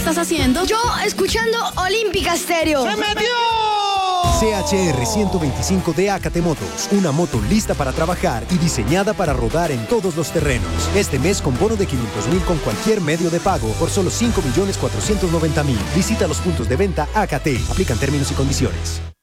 estás haciendo? Yo escuchando Olímpica Stereo. ¡Se metió! CHR 125 de Acate Motos, una moto lista para trabajar y diseñada para rodar en todos los terrenos. Este mes con bono de 500.000 con cualquier medio de pago por solo 5.490.000. Visita los puntos de venta Acate. Aplican términos y condiciones.